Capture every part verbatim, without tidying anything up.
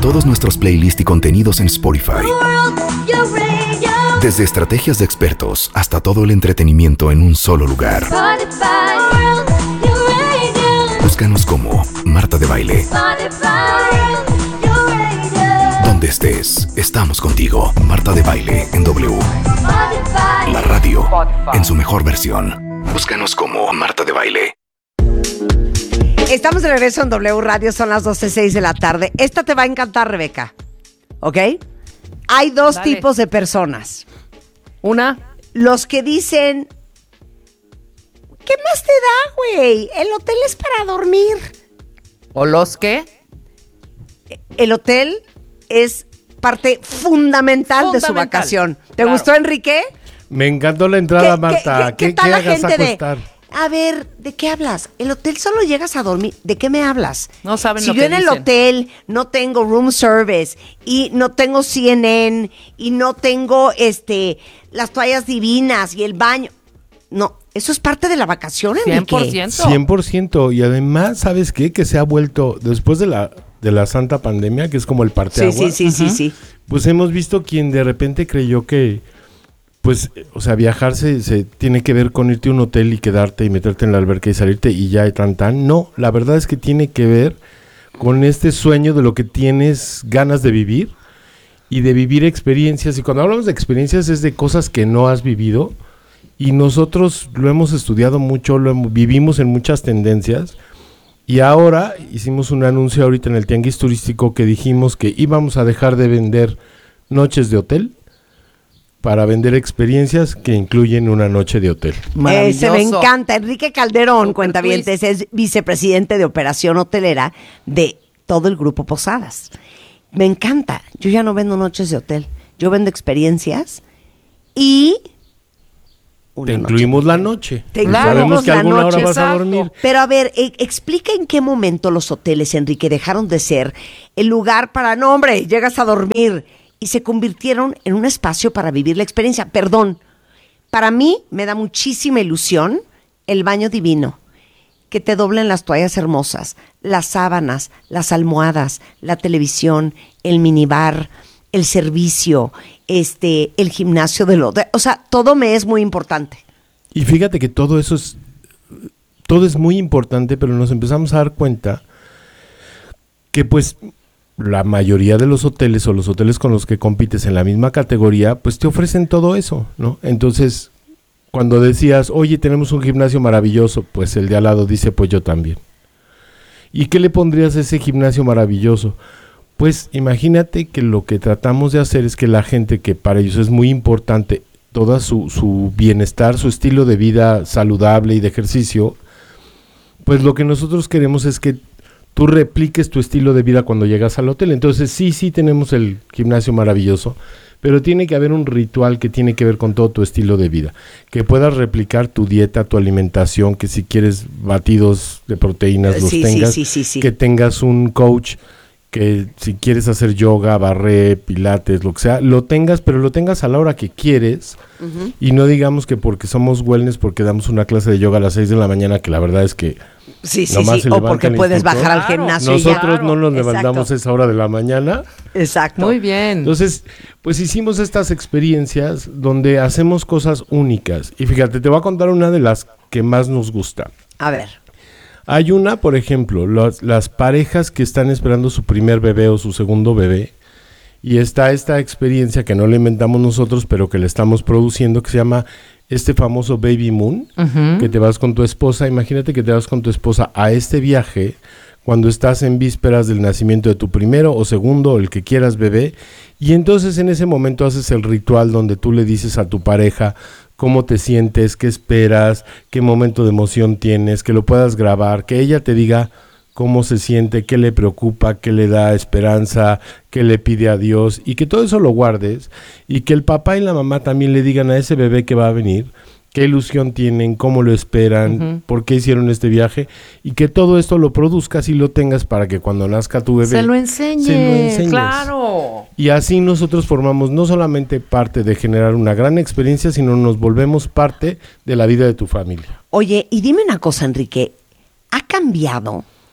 todos nuestros playlists y contenidos en Spotify. Desde estrategias de expertos hasta todo el entretenimiento en un solo lugar. Búscanos como Marta de Baile. Donde estés, estamos contigo. Marta de Baile en W. La radio en su mejor versión. Búscanos como Marta de Baile. Estamos de regreso en W Radio, son las doce seis de la tarde. Esta te va a encantar, Rebeca. ¿Ok? Hay dos Dale. tipos de personas. Una, los que dicen, ¿qué más te da, güey? El hotel es para dormir. ¿O los que? El hotel es parte fundamental, fundamental. de su vacación. ¿Te claro. gustó, Enrique? Me encantó la entrada, ¿Qué, Marta. ¿Qué, qué, qué, ¿Qué tal la gente de, A ver, ¿de qué hablas? El hotel solo llegas a dormir. ¿De qué me hablas? No saben si lo yo que en el dicen. hotel no tengo room service y no tengo C N N y no tengo este las toallas divinas y el baño. No, eso es parte de la vacación, Enrique. cien por ciento. cien por ciento. Y además, ¿sabes qué? Que se ha vuelto, después de la, de la santa pandemia, que es como el parteaguas. Sí, sí, sí, uh-huh. sí, sí. Pues hemos visto quien de repente creyó que pues, o sea, viajar se, se tiene que ver con irte a un hotel y quedarte y meterte en la alberca y salirte y ya tan tan. No, la verdad es que tiene que ver con este sueño de lo que tienes ganas de vivir y de vivir experiencias. Y cuando hablamos de experiencias es de cosas que no has vivido y nosotros lo hemos estudiado mucho, lo hemos, vivimos en muchas tendencias y ahora hicimos un anuncio ahorita en el Tianguis Turístico que dijimos que íbamos a dejar de vender noches de hotel para vender experiencias que incluyen una noche de hotel. Ese me encanta. Enrique Calderón, cuentavientes, es vicepresidente de operación hotelera de todo el grupo Posadas. Me encanta. Yo ya no vendo noches de hotel. Yo vendo experiencias y una te incluimos noche la noche. Te claro, sabemos que la alguna noche, hora vas exacto. a dormir. Pero a ver, eh, explica en qué momento los hoteles, Enrique, dejaron de ser el lugar para, no hombre, llegas a dormir y se convirtieron en un espacio para vivir la experiencia. Perdón, para mí me da muchísima ilusión el baño divino, que te doblen las toallas hermosas, las sábanas, las almohadas, la televisión, el minibar, el servicio, este, el gimnasio del hotel. O sea, todo me es muy importante. Y fíjate que todo eso es, todo es muy importante, pero nos empezamos a dar cuenta que pues la mayoría de los hoteles o los hoteles con los que compites en la misma categoría, pues te ofrecen todo eso, ¿no? Entonces, cuando decías, oye, tenemos un gimnasio maravilloso, pues el de al lado dice, pues yo también. ¿Y qué le pondrías a ese gimnasio maravilloso? Pues imagínate que lo que tratamos de hacer es que la gente, que para ellos es muy importante todo su, su bienestar, su estilo de vida saludable y de ejercicio, pues lo que nosotros queremos es que tú repliques tu estilo de vida cuando llegas al hotel. Entonces sí, sí tenemos el gimnasio maravilloso, pero tiene que haber un ritual que tiene que ver con todo tu estilo de vida, que puedas replicar tu dieta, tu alimentación, que si quieres batidos de proteínas los sí, tengas, sí, sí, sí, sí. que tengas un coach, que si quieres hacer yoga, barré, pilates, lo que sea, lo tengas, pero lo tengas a la hora que quieres, uh-huh. y no digamos que porque somos wellness, porque damos una clase de yoga a las seis de la mañana, que la verdad es que sí, sí, sí. O porque puedes bajar al gimnasio. Nosotros ya. no nos levantamos a esa hora de la mañana. Exacto. Muy bien. Entonces, pues hicimos estas experiencias donde hacemos cosas únicas. Y fíjate, te voy a contar una de las que más nos gusta. A ver. Hay una, por ejemplo, los, las parejas que están esperando su primer bebé o su segundo bebé, y está esta experiencia que no la inventamos nosotros, pero que la estamos produciendo, que se llama este famoso Baby Moon, uh-huh. que te vas con tu esposa. Imagínate que te vas con tu esposa a este viaje cuando estás en vísperas del nacimiento de tu primero o segundo, o el que quieras bebé, y entonces en ese momento haces el ritual donde tú le dices a tu pareja cómo te sientes, qué esperas, qué momento de emoción tienes, que lo puedas grabar, que ella te diga cómo se siente, qué le preocupa, qué le da esperanza, qué le pide a Dios, y que todo eso lo guardes, y que el papá y la mamá también le digan a ese bebé que va a venir qué ilusión tienen, cómo lo esperan, uh-huh. por qué hicieron este viaje, y que todo esto lo produzcas y lo tengas para que cuando nazca tu bebé se lo enseñe, se lo enseñes. Claro. Y así nosotros formamos no solamente parte de generar una gran experiencia, sino nos volvemos parte de la vida de tu familia. Oye, y dime una cosa, Enrique, ¿ha cambiado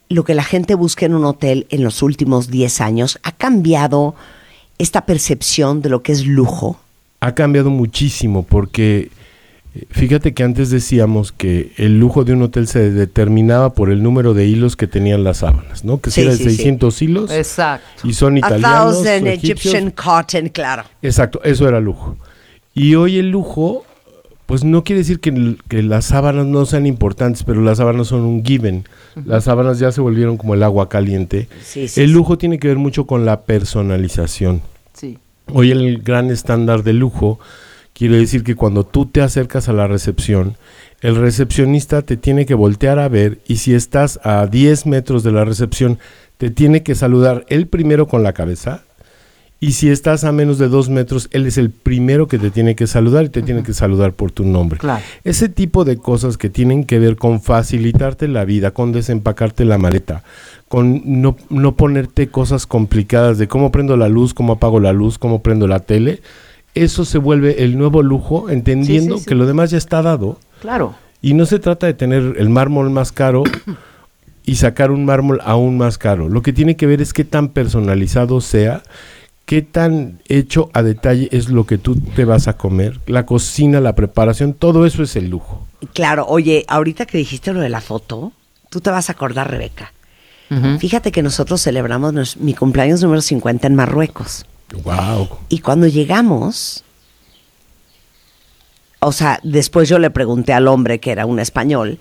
lo que la gente busca en un hotel en los últimos diez años? ¿Ha cambiado esta percepción de lo que es lujo? Ha cambiado muchísimo porque eh, fíjate que antes decíamos que el lujo de un hotel se determinaba por el número de hilos que tenían las sábanas, ¿no? Que si Sí, era de sí, seiscientos hilos Exacto. y son A italianos thousand o egipcios. Egyptian cotton, claro. Exacto, eso era lujo. Y hoy el lujo, pues no quiere decir que, que las sábanas no sean importantes, pero las sábanas son un given. Uh-huh. Las sábanas ya se volvieron como el agua caliente. Sí, sí, el sí. lujo tiene que ver mucho con la personalización. Sí. Hoy el gran estándar de lujo quiere decir que cuando tú te acercas a la recepción, el recepcionista te tiene que voltear a ver y si estás a diez metros de la recepción, te tiene que saludar él primero con la cabeza. Y si estás a menos de dos metros, él es el primero que te tiene que saludar y te uh-huh. tiene que saludar por tu nombre. Claro. Ese tipo de cosas que tienen que ver con facilitarte la vida, con desempacarte la maleta, con no, no ponerte cosas complicadas de cómo prendo la luz, cómo apago la luz, cómo prendo la tele, eso se vuelve el nuevo lujo, entendiendo sí, sí, sí. que lo demás ya está dado. Claro. Y no se trata de tener el mármol más caro y sacar un mármol aún más caro. Lo que tiene que ver es qué tan personalizado sea, qué tan hecho a detalle es lo que tú te vas a comer, la cocina, la preparación, todo eso es el lujo. Claro, oye, ahorita que dijiste lo de la foto, tú te vas a acordar, Rebeca. Uh-huh. Fíjate que nosotros celebramos nos, mi cumpleaños número cincuenta en Marruecos. Wow. Y cuando llegamos, o sea, después yo le pregunté al hombre, que era un español,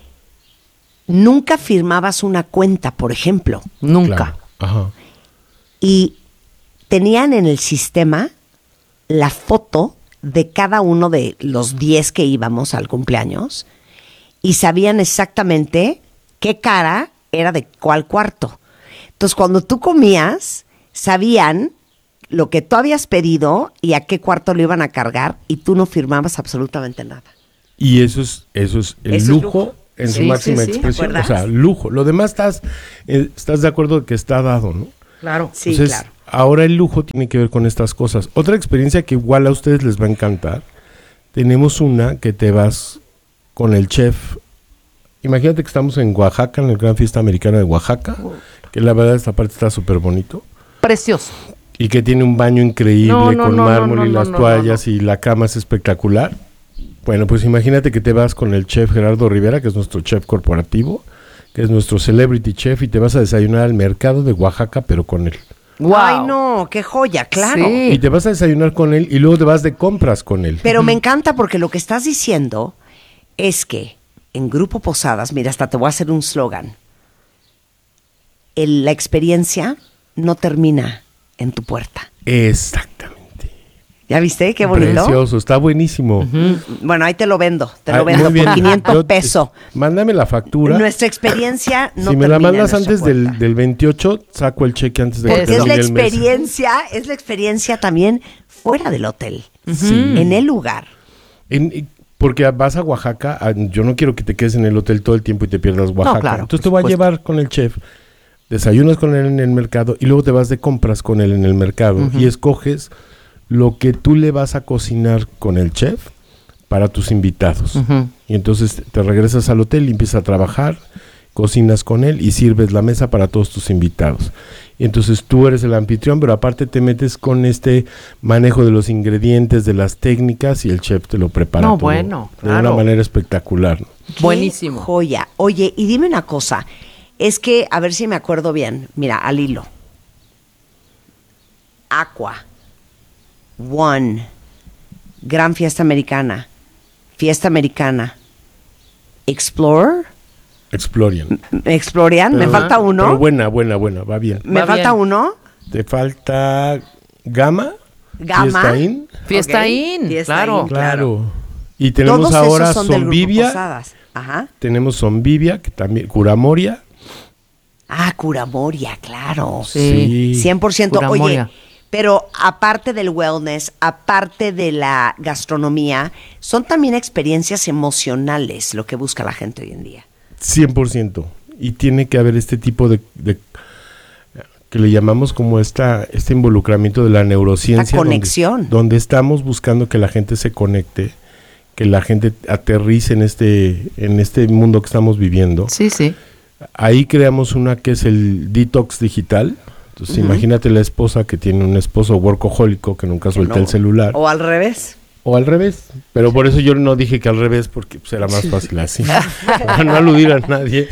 nunca firmabas una cuenta, por ejemplo. Nunca. Claro. Ajá. Y tenían en el sistema la foto de cada uno de los diez que íbamos al cumpleaños y sabían exactamente qué cara era de cuál cuarto. Entonces, cuando tú comías, sabían lo que tú habías pedido y a qué cuarto lo iban a cargar y tú no firmabas absolutamente nada. Y eso es, eso es el eso lujo, es lujo en sí, su máxima sí, sí, expresión. O sea, lujo. Lo demás estás, eh, estás de acuerdo que está dado, ¿no? Claro. Sí, Entonces, claro. ahora el lujo tiene que ver con estas cosas. Otra experiencia que igual a ustedes les va a encantar, tenemos una que te vas con el chef. Imagínate que estamos en Oaxaca, en el Gran Fiesta Americana de Oaxaca, oh. que la verdad esta parte está súper bonito. Precioso. Y que tiene un baño increíble no, no, con no, mármol no, no, y las no, toallas no, no. y la cama es espectacular. Bueno, pues imagínate que te vas con el chef Gerardo Rivera, que es nuestro chef corporativo, que es nuestro celebrity chef, y te vas a desayunar al mercado de Oaxaca, pero con él. Wow. Ay, no, qué joya, claro. Sí. Y te vas a desayunar con él y luego te vas de compras con él. Pero me encanta porque lo que estás diciendo es que en Grupo Posadas, mira, hasta te voy a hacer un slogan. El, la experiencia no termina en tu puerta. Exactamente. ¿Ya viste? Qué bonito. Precioso, está buenísimo. Uh-huh. Bueno, ahí te lo vendo, te lo Ay, vendo muy por bien. quinientos Yo- pesos. Mándame la factura. Nuestra experiencia no si me la termina en mandas nuestra antes del, puerta. del veintiocho, saco el cheque antes de que Porque es la termine el mes. experiencia, es la experiencia también fuera del hotel, Sí. en el lugar. En- y- porque vas a Oaxaca, a- yo no quiero que te quedes en el hotel todo el tiempo y te pierdas Oaxaca. claro, Entonces por te voy a supuesto. llevar con el chef, desayunas con él en el mercado y luego te vas de compras con él en el mercado Ujú. y escoges lo que tú le vas a cocinar con el chef para tus invitados. Ujú. Y entonces te regresas al hotel y empiezas a trabajar, cocinas con él y sirves la mesa para todos tus invitados. Y entonces tú eres el anfitrión, pero aparte te metes con este manejo de los ingredientes, de las técnicas, y el chef te lo prepara No, todo bueno, de una claro. manera espectacular, ¿no? Qué Buenísimo. joya. Oye, y dime una cosa. Es que, a ver si me acuerdo bien. Mira, al hilo. Aqua. One. Gran Fiesta Americana. Fiesta Americana. Explorer. Explorian. Explorian. Me Pero- falta uno. Pero buena, buena, buena, va bien. Me Va falta bien. uno. Te falta Gama, Gama. Fiesta Inn. Fiesta Ok. In, Fiesta claro. Inn. Claro. Y tenemos Todos ahora esos son del Grupo Zombivia, Posadas. Ajá. tenemos Zombivia, que también, Curamoria. Ah, Curamoria, claro. Sí. cien por ciento. Pura Oye, moria. pero aparte del wellness, aparte de la gastronomía, son también experiencias emocionales lo que busca la gente hoy en día. cien por ciento. Y tiene que haber este tipo de, de- que le llamamos como esta, este involucramiento de la neurociencia. Esta conexión. Donde, donde estamos buscando que la gente se conecte, que la gente aterrice en este, en este mundo que estamos viviendo. Sí, sí. Ahí creamos una que es el detox digital. Entonces, uh-huh. imagínate la esposa que tiene un esposo workahólico que nunca suelta no. el celular. O al revés. O al revés. Pero por eso yo no dije que al revés, porque pues, era más fácil así. Para no aludir a nadie.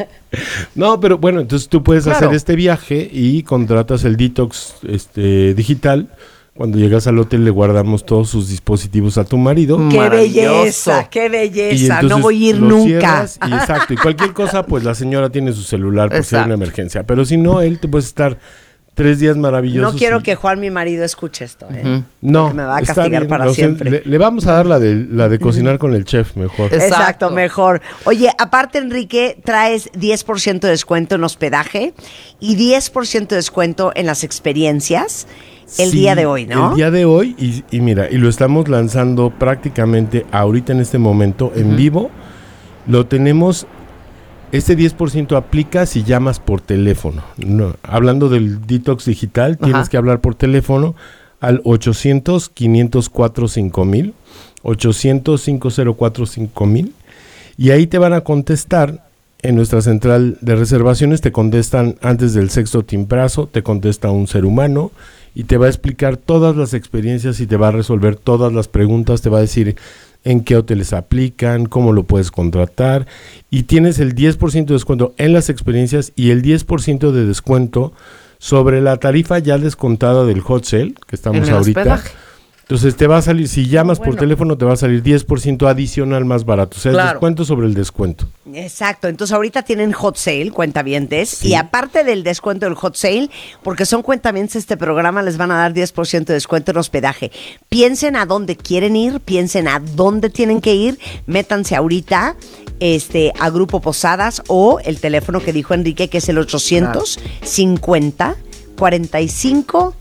No, pero bueno, entonces tú puedes claro. hacer este viaje y contratas el detox este, digital. Cuando llegas al hotel le guardamos todos sus dispositivos a tu marido. ¡Qué belleza! ¡Qué belleza! No voy a ir nunca. Y exacto. Y cualquier cosa, pues la señora tiene su celular por si hay una emergencia. Pero si no, él te puede estar tres días maravillosos. No quiero y... que Juan, mi marido, escuche esto. ¿eh? Uh-huh. No, porque me va a castigar para no, siempre. Le, le vamos a dar la de, la de cocinar con el chef mejor. Exacto. Exacto, mejor. Oye, aparte, Enrique, traes diez por ciento de descuento en hospedaje y diez por ciento de descuento en las experiencias. El sí, día de hoy, ¿no? El día de hoy, y, y mira, y lo estamos lanzando prácticamente ahorita en este momento, uh-huh. en vivo. Lo tenemos, este diez por ciento aplica si llamas por teléfono. No, hablando del detox digital, uh-huh. tienes que hablar por teléfono al ochocientos, quinientos cuatro, cinco mil, ochocientos, cinco cero cuatro, cinco mil, y ahí te van a contestar. En nuestra central de reservaciones te contestan antes del sexto timbrazo, te contesta un ser humano y te va a explicar todas las experiencias y te va a resolver todas las preguntas, te va a decir en qué hoteles aplican, cómo lo puedes contratar, y tienes el diez por ciento de descuento en las experiencias y el diez por ciento de descuento sobre la tarifa ya descontada del hot sale, que estamos en el ahorita. Hospedaje. Entonces te va a salir, si llamas bueno. por teléfono te va a salir diez por ciento adicional más barato, o sea, claro. es descuento sobre el descuento. Exacto, entonces ahorita tienen hot sale, cuentavientes, sí. y aparte del descuento del hot sale, porque son cuentavientes este programa, les van a dar diez por ciento de descuento en hospedaje. Piensen a dónde quieren ir, piensen a dónde tienen que ir, métanse ahorita este, a Grupo Posadas o el teléfono que dijo Enrique, que es el ochocientos cincuenta, cuarenta y cinco,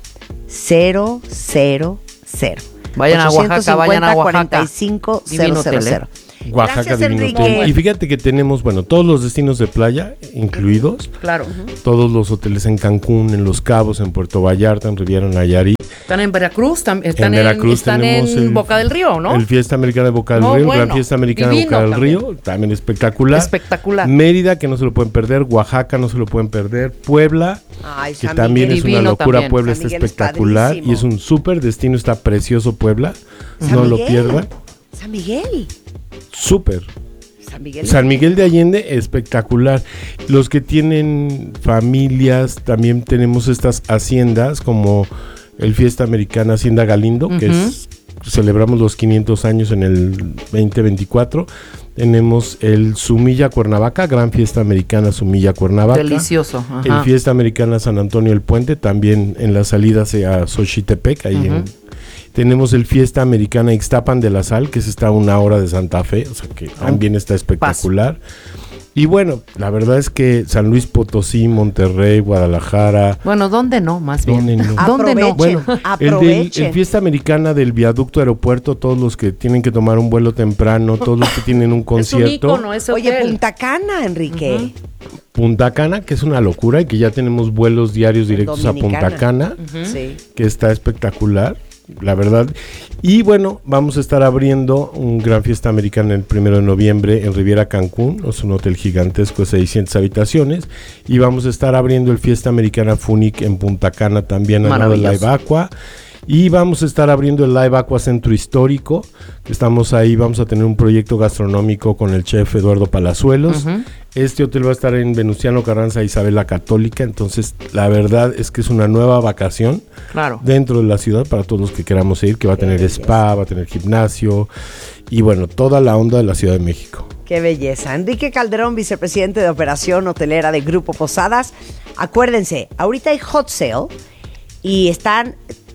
cero cero cero. Vayan a Oaxaca, vayan a Oaxaca. cuarenta y cinco, cero cero cero. Oaxaca, Gracias, Divino Enrique. Hotel. Y fíjate que tenemos, bueno, todos los destinos de playa incluidos. Claro. Uh-huh. Todos los hoteles en Cancún, en Los Cabos, en Puerto Vallarta, en Riviera Nayarit. Están en Veracruz, tam- están en, Veracruz están en el, Boca del Río, ¿no? El Fiesta Americana de Boca del no, Río, bueno, el Gran Fiesta Americana de Boca del también. Río, también espectacular. Espectacular. Mérida, que no se lo pueden perder. Oaxaca, no se lo pueden perder. Puebla, Ay, que San también Miguel. es una Divino locura. también. Puebla San está Miguel espectacular es y es un súper destino, está precioso Puebla. San no Miguel. lo pierdan. San Miguel. Súper. San Miguel. San Miguel de Allende, espectacular. Los que tienen familias, también tenemos estas haciendas como el Fiesta Americana Hacienda Galindo, uh-huh. que es, celebramos los quinientos años en el veinte veinticuatro. Tenemos el Sumilla Cuernavaca, Gran Fiesta Americana Sumilla Cuernavaca. Delicioso. Ajá. El Fiesta Americana San Antonio el Puente, también en la salida hacia Xochitepec, ahí uh-huh. en... Tenemos el Fiesta Americana Ixtapan de la Sal, que es está a una hora de Santa Fe, o sea que también está espectacular. Paso. Y bueno, la verdad es que San Luis Potosí, Monterrey, Guadalajara. Bueno, ¿dónde no? Más bien. ¿Dónde no? ¿Dónde no? Bueno, el, del, el Fiesta Americana del Viaducto Aeropuerto, todos los que tienen que tomar un vuelo temprano, todos los que tienen un concierto. Es un ícono, ese Oye, hotel. Punta Cana, Enrique. Uh-huh. Punta Cana, que es una locura y que ya tenemos vuelos diarios directos Dominicana. a Punta Cana, uh-huh. sí. que está espectacular. La verdad. Y bueno, vamos a estar abriendo un gran fiesta americana el primero de noviembre en Riviera Cancún. Es un hotel gigantesco de seiscientas habitaciones. Y vamos a estar abriendo el Fiesta Americana Funic en Punta Cana también al lado de Live Aqua. Y vamos a estar abriendo el Live Aqua Centro Histórico. Estamos ahí, vamos a tener un proyecto gastronómico con el chef Eduardo Palazuelos. Uh-huh. Este hotel va a estar en Venustiano Carranza, Isabel la Católica. Entonces, la verdad es que es una nueva vacación claro. dentro de la ciudad para todos los que queramos ir, que va a tener spa, va a tener gimnasio y bueno, toda la onda de la Ciudad de México. Qué belleza. Enrique Calderón, vicepresidente de Operación Hotelera de Grupo Posadas. Acuérdense, ahorita hay hot sale y están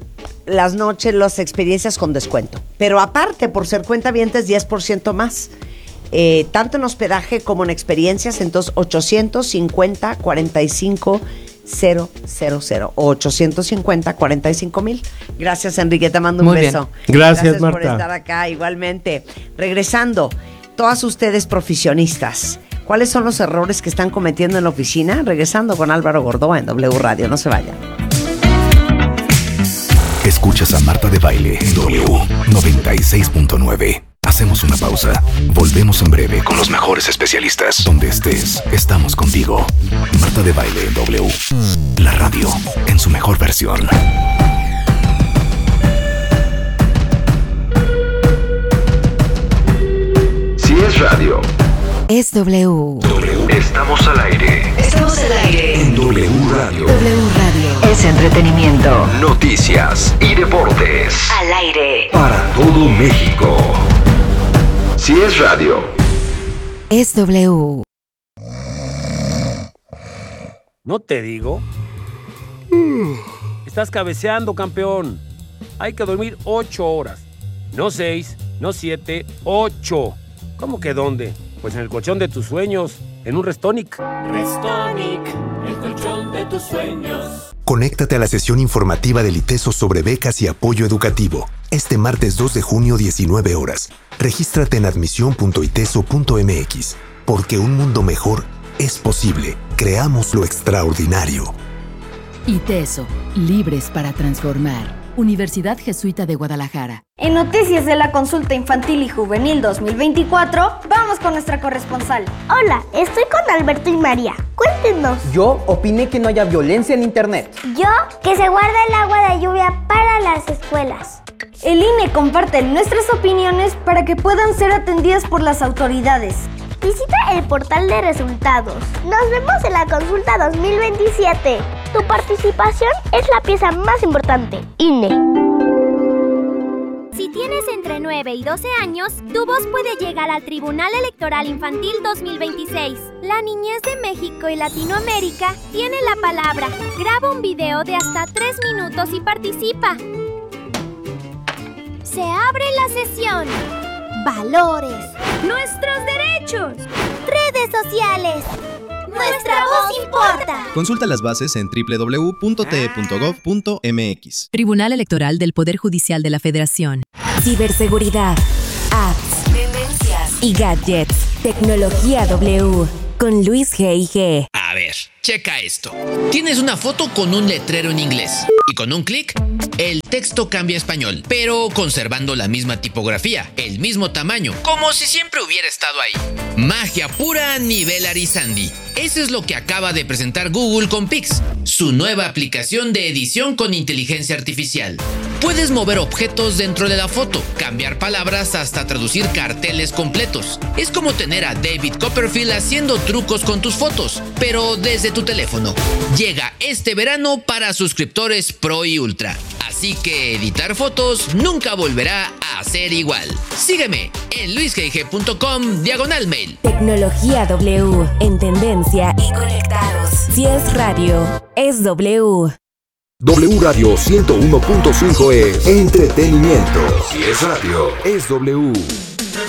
las noches, las experiencias con descuento. Pero aparte, por ser cuentavientes, diez por ciento más. Eh, tanto en hospedaje como en experiencias, entonces ochocientos cincuenta, cuarenta y cinco, cero cero cero o ochocientos cincuenta, cuarenta y cinco mil. Gracias, Enrique, te mando un Muy beso. Bien. Gracias, Gracias Marta. por estar acá, igualmente. Regresando, todas ustedes profesionistas, ¿cuáles son los errores que están cometiendo en la oficina? Regresando con Álvaro Gordoa en W Radio, no se vayan. Escuchas a Marta de Baile en W noventa y seis punto nueve. Hacemos una pausa. Volvemos en breve con los mejores especialistas. Donde estés, estamos contigo. Marta de Baile en W. La radio en su mejor versión. Si es radio, es W. W. Estamos al aire. Estamos al aire. En W Radio. W Radio. Es entretenimiento. Noticias y deportes. Al aire. Para todo México. Si es radio, es W. ¿No te digo? Estás cabeceando, campeón. Hay que dormir ocho horas. No seis, no siete, ocho. ¿Cómo que dónde? Pues en el colchón de tus sueños, en un Restonic. Restonic, el colchón de tus sueños. Conéctate a la sesión informativa del ITESO sobre becas y apoyo educativo. Este martes dos de junio, diecinueve horas. Regístrate en admisión punto iteso punto m x. Porque un mundo mejor es posible. Creamos lo extraordinario. ITESO, libres para transformar. Universidad Jesuita de Guadalajara. En Noticias de la Consulta Infantil y Juvenil dos mil veinticuatro, vamos con nuestra corresponsal. Hola, estoy con Alberto y María. Cuéntenos. Yo opiné que no haya violencia en internet. Yo, que se guarde el agua de lluvia para las escuelas. El I N E comparte nuestras opiniones para que puedan ser atendidas por las autoridades. Visita el portal de resultados. Nos vemos en la consulta dos mil veintisiete. Tu participación es la pieza más importante. I N E. Si tienes entre nueve y doce años, tu voz puede llegar al Tribunal Electoral Infantil dos mil veintiséis. La niñez de México y Latinoamérica tiene la palabra. Graba un video de hasta tres minutos y participa. Se abre la sesión. Valores. Nuestros derechos. Redes sociales. Nuestra voz importa. Consulta las bases en doble u doble u doble u punto t e punto gov punto m x. Tribunal Electoral del Poder Judicial de la Federación. Ciberseguridad, apps, tendencias y gadgets. Tecnología W con Luis G y G. A ver, checa esto. Tienes una foto con un letrero en inglés y con un clic, el texto cambia a español, pero conservando la misma tipografía, el mismo tamaño, como si siempre hubiera estado ahí. Magia pura nivel Arizandi. Eso es lo que acaba de presentar Google con Pix, su nueva aplicación de edición con inteligencia artificial. Puedes mover objetos dentro de la foto, cambiar palabras hasta traducir carteles completos. Es como tener a David Copperfield haciendo trucos con tus fotos, pero desde tu teléfono. Llega este verano para suscriptores Pro y Ultra. Así que editar fotos nunca volverá a ser igual. Sígueme en luis g g punto com diagonal mail. Tecnología W en tendencia y conectados. Si es radio, es W. W Radio ciento uno punto cinco es entretenimiento. Si es radio, es W.